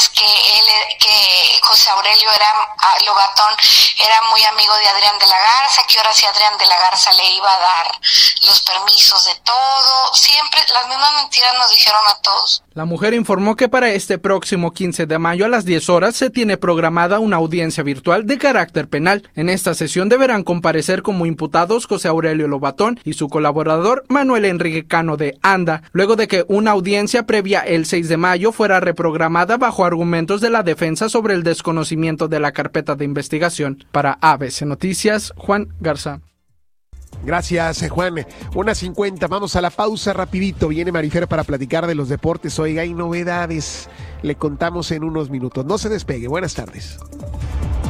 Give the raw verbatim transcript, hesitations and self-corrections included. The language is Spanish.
decirles que él, que José Aurelio era, Lobatón era muy amigo de Adrián de la Garza, que ahora sí Adrián de la Garza le iba a dar los permisos de todo. Siempre las mismas mentiras nos dijeron a todos. La mujer informó que para este próximo quince de mayo a las diez horas se tiene programada una audiencia virtual de carácter penal. En esta sesión deberán comparecer como imputados José Aurelio Lobatón y su colaborador Manuel Enrique Cano de Anda, luego de que una audiencia previa el seis de mayo fuera reprogramada bajo argumentos de la defensa sobre el desconocimiento de la carpeta de investigación. Para A B C Noticias, Juan Garza. Gracias, Juan. una cincuenta, vamos a la pausa rapidito. Viene Marifer para platicar de los deportes. Oiga, hay novedades. Le contamos en unos minutos. No se despegue. Buenas tardes.